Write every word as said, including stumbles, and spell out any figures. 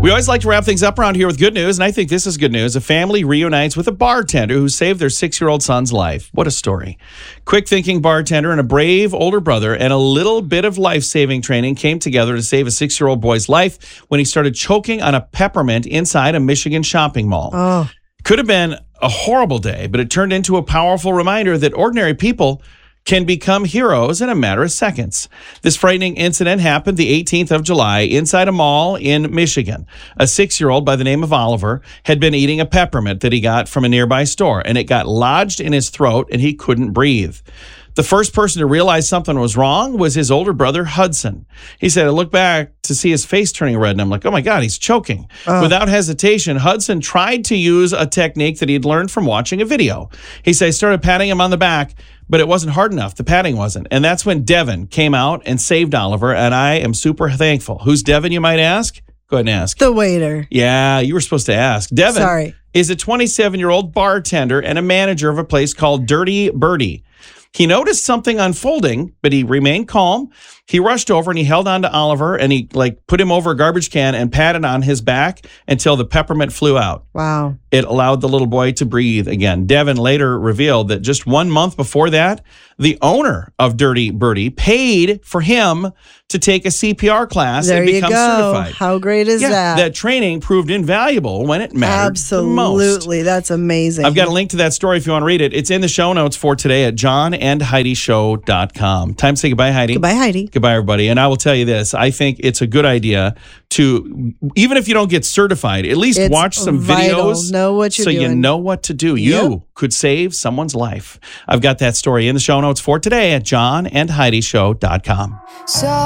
We always like to wrap things up around here with good news, and I think this is good news. A family reunites with a bartender who saved their six-year-old son's life. What a story. Quick-thinking bartender and a brave older brother and a little bit of life-saving training came together to save a six-year-old boy's life when he started choking on a peppermint inside a Michigan shopping mall. Oh. Could have been a horrible day, but it turned into a powerful reminder that ordinary people can become heroes in a matter of seconds. This frightening incident happened the eighteenth of July inside a mall in Michigan. A six-year-old by the name of Oliver had been eating a peppermint that he got from a nearby store, and it got lodged in his throat, and he couldn't breathe. The first person to realize something was wrong was his older brother, Hudson. He said, I looked back to see his face turning red, and I'm like, oh my God, he's choking. Uh. Without hesitation, Hudson tried to use a technique that he'd learned from watching a video. He said, I started patting him on the back, but it wasn't hard enough. The patting wasn't. And that's when Devin came out and saved Oliver, and I am super thankful. Who's Devin, you might ask? Go ahead and ask. The waiter. Yeah, you were supposed to ask. Devin Sorry. is a twenty-seven-year-old bartender and a manager of a place called Dirty Birdie. He noticed something unfolding, but he remained calm. He rushed over and he held on to Oliver and he like put him over a garbage can and patted on his back until the peppermint flew out. Wow. It allowed the little boy to breathe again. Devin later revealed that just one month before that, the owner of Dirty Birdie paid for him to take a C P R class there and become you go. certified. How great is yeah, that? That training proved invaluable when it mattered Absolutely. the most. Absolutely. That's amazing. I've got a link to that story if you want to read it. It's in the show notes for today at john and heidi show dot com. Time to say goodbye, Heidi. Goodbye, Heidi. Goodbye, everybody. And I will tell you this. I think it's a good idea to, even if you don't get certified, at least It's watch some vital. videos Know what you're so doing. you know what to do. Yep. You could save someone's life. I've got that story in the show notes for today at john and heidi show dot com. So